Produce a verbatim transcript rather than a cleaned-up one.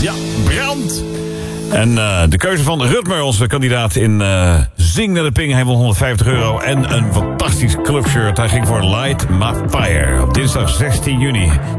Ja, brand. En uh, de keuze van Rutmer, onze kandidaat in uh, Zing naar de Ping. Hij won honderdvijftig euro en een fantastisch clubshirt. Hij ging voor Light My Fire op dinsdag zestien juni.